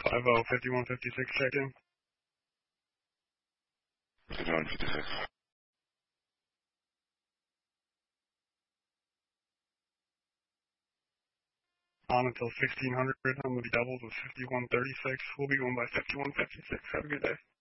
505156 check-in. 5156. On until 1600. I'm going to be doubles with 5136. We'll be going by 5156. Have a good day.